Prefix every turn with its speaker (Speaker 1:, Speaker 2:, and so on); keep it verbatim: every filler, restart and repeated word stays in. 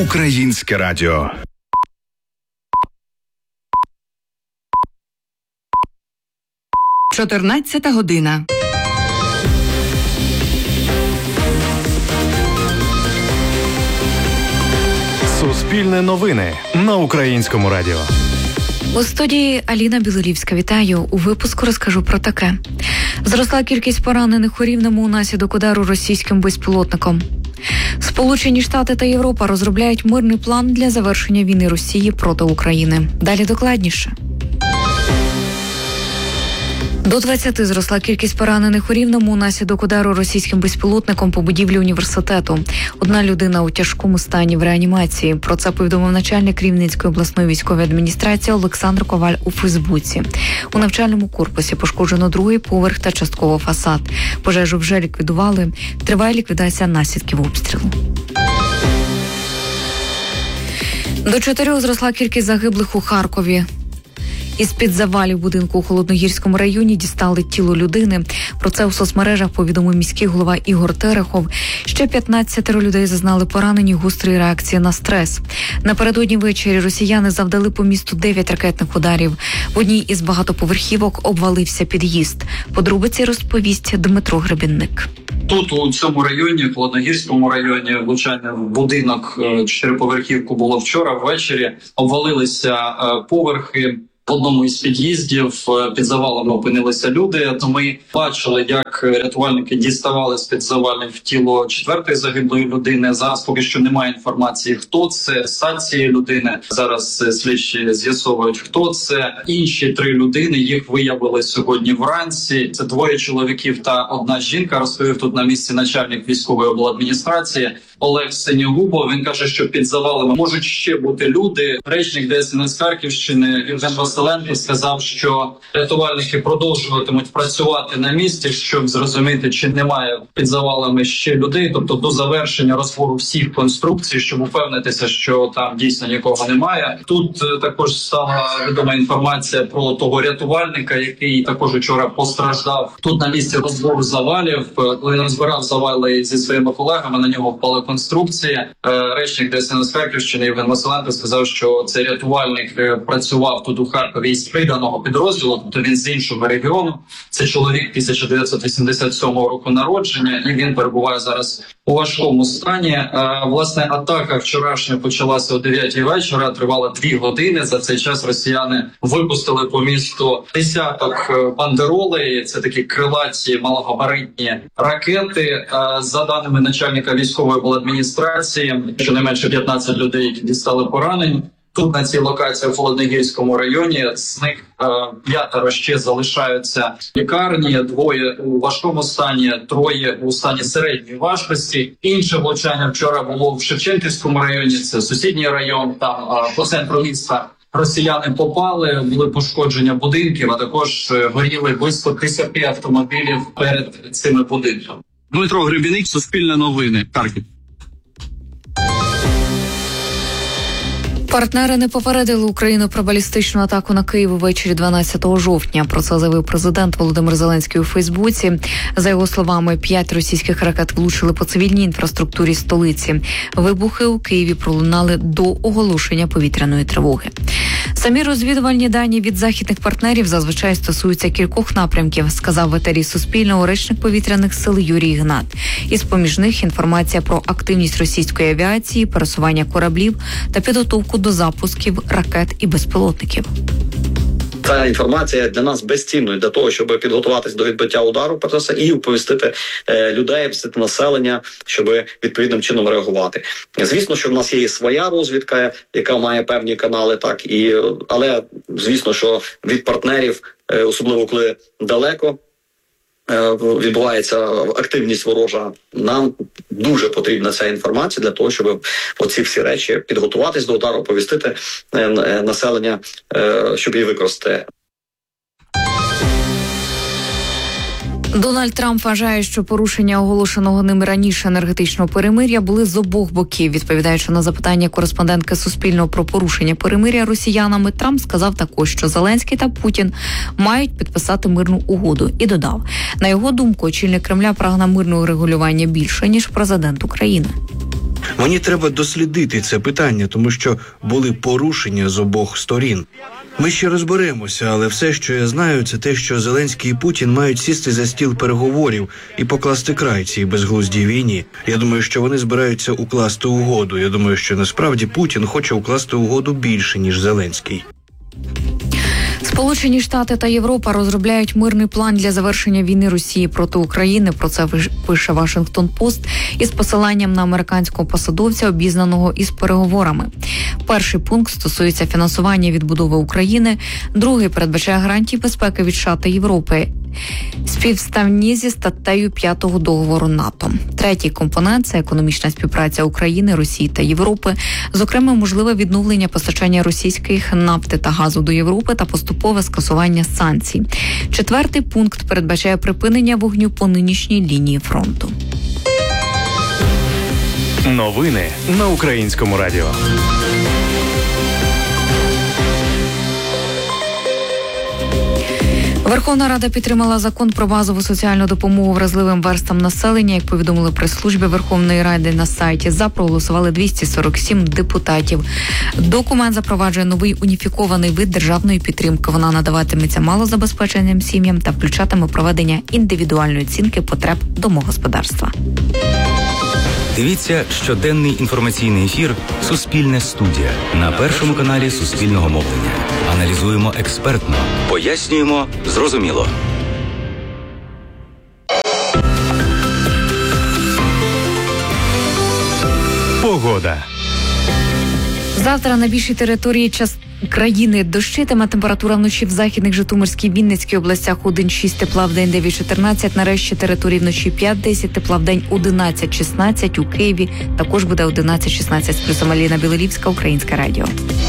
Speaker 1: Українське радіо.
Speaker 2: чотирнадцята година.
Speaker 3: Суспільне новини на Українському радіо.
Speaker 4: У студії Аліна Білорівська. Вітаю. У випуску розкажу про таке. Зросла кількість поранених у Рівному унаслідок удару російським безпілотником. Сполучені Штати та Європа розробляють мирний план для завершення війни Росії проти України. Далі докладніше. До двадцяти зросла кількість поранених у Рівному унаслідок удару російським безпілотником по будівлі університету. Одна людина у тяжкому стані в реанімації. Про це повідомив начальник Рівненської обласної військової адміністрації Олександр Коваль у Фейсбуці. У навчальному корпусі пошкоджено другий поверх та частково фасад. Пожежу вже ліквідували. Триває ліквідація наслідків обстрілу. До чотирьох зросла кількість загиблих у Харкові. Із-під завалів будинку у Холодногірському районі дістали тіло людини. Про це у соцмережах повідомив міський голова Ігор Терехов. Ще п'ятнадцятеро людей зазнали поранені гострої реакції на стрес. Напередодні ввечері росіяни завдали по місту дев'ять ракетних ударів. В одній із багатоповерхівок обвалився під'їзд. Подробиці розповість Дмитро Гребінник.
Speaker 5: Тут, у цьому районі, в Холодногірському районі, влучання в будинок, чотириповерхівку було вчора ввечері. Обвалилися поверхи. В одному із під'їздів під завалами опинилися люди. То ми бачили, як рятувальники діставали з-під завалів тіло четвертої загиблої людини. Зараз поки що немає інформації, хто це, стать цієї людини. Зараз слідчі з'ясовують, хто це. Інші три людини, їх виявили сьогодні вранці. Це двоє чоловіків та одна жінка, розповів тут на місці начальник військової обладміністрації Олег Синьогубов. Він каже, що під завалами можуть ще бути люди. Речник ДСНС Харківщини Євген Василенко сказав, що рятувальники продовжуватимуть працювати на місці, щоб зрозуміти, чи немає під завалами ще людей, тобто до завершення розбору всіх конструкцій, щоб упевнитися, що там дійсно нікого немає. Тут також стала відома інформація про того рятувальника, який також вчора постраждав тут на місці розбору завалів. Коли він розбирав завали зі своїми колегами, на нього впали конструкції. Речник ДСНС Харківщини Євген Василенко сказав, що цей рятувальник працював тут у Харкові із приданого підрозділу, тобто він з іншого регіону. Це чоловік тисяча дев'ятсот вісімдесят сьомого року народження, і він перебуває зараз у важкому стані. Власне, атака вчорашня почалася о дев'ятій вечора, тривала дві години. За цей час росіяни випустили по місту десяток бандеролей. Це такі крилаті малогабаритні ракети. За даними начальника військової адміністрації, щонайменше п'ятнадцять людей, які дістали поранень. Тут на цій локації в Холодногірському районі, з них е, п'ятеро ще залишаються в лікарні, двоє у важкому стані, троє у стані середньої важкості. Інше влучання вчора було в Шевченківському районі, це сусідній район, там е, по центру міста росіяни попали, були пошкодження будинків, а також е, горіли близько десяти автомобілів перед цими будинками.
Speaker 6: Дмитро Гребінник, Суспільне новини, Харків.
Speaker 4: Партнери не попередили Україну про балістичну атаку на Київ увечері дванадцятого жовтня. Про це заявив президент Володимир Зеленський у Фейсбуці. За його словами, п'ять російських ракет влучили по цивільній інфраструктурі столиці. Вибухи у Києві пролунали до оголошення повітряної тривоги. Самі розвідувальні дані від західних партнерів зазвичай стосуються кількох напрямків, сказав в етері Суспільного речник повітряних сил Юрій Ігнат. Із поміж них інформація про активність російської авіації, пересування кораблів та підготовку до запусків ракет і безпілотників.
Speaker 7: Ця інформація для нас безцінною для того, щоб підготуватись до відбиття удару, про це і оповістити е, людей, оповістити населення, щоб відповідним чином реагувати. Звісно, що в нас є і своя розвідка, яка має певні канали, так і але звісно, що від партнерів, е, особливо коли далеко відбувається активність ворожа, нам дуже потрібна ця інформація для того, щоб оці всі речі підготуватись до удару, оповістити населення, щоб її використати.
Speaker 4: Дональд Трамп вважає, що порушення оголошеного ним раніше енергетичного перемир'я були з обох боків. Відповідаючи на запитання кореспондентки Суспільного про порушення перемир'я росіянами, Трамп сказав також, що Зеленський та Путін мають підписати мирну угоду. І додав, на його думку, очільник Кремля прагне мирного регулювання більше, ніж президент України.
Speaker 1: Мені треба дослідити це питання, тому що були порушення з обох сторін. Ми ще розберемося, але все, що я знаю, це те, що Зеленський і Путін мають сісти за стіл переговорів і покласти край цій безглуздій війні. Я думаю, що вони збираються укласти угоду. Я думаю, що насправді Путін хоче укласти угоду більше, ніж Зеленський.
Speaker 4: Сполучені Штати та Європа розробляють мирний план для завершення війни Росії проти України. Про це пише Вашингтон-Пост із посиланням на американського посадовця, обізнаного із переговорами. Перший пункт стосується фінансування відбудови України, другий передбачає гарантії безпеки від США та Європи, співставні зі статтею п'ятого договору НАТО. Третій компонент – це економічна співпраця України, Росії та Європи, зокрема можливе відновлення постачання російських нафти та газу до Європи та поступове скасування санкцій. Четвертий пункт передбачає припинення вогню по нинішній лінії фронту.
Speaker 3: Новини на Українському радіо.
Speaker 4: Верховна Рада підтримала закон про базову соціальну допомогу вразливим верстам населення. Як повідомили прес-службі Верховної Ради на сайті, за проголосували двісті сорок сім депутатів. Документ запроваджує новий уніфікований вид державної підтримки. Вона надаватиметься малозабезпеченим сім'ям та включатиме проведення індивідуальної оцінки потреб домогосподарства.
Speaker 2: Дивіться щоденний інформаційний ефір «Суспільне студія» на Першому каналі Суспільного мовлення. Аналізуємо експертно, пояснюємо зрозуміло.
Speaker 3: Погода.
Speaker 4: Завтра на більшій території час країни дощитиме. Температура вночі в західних Житомирській, Вінницькій областях один-шість тепла, в день дев'ять-чотирнадцять. На решті території вночі п'ять-десять тепла, в день одинадцять-шістнадцять. У Києві також буде одинадцять-шістнадцять. З плюсом Аліна Білолівська, Українське радіо.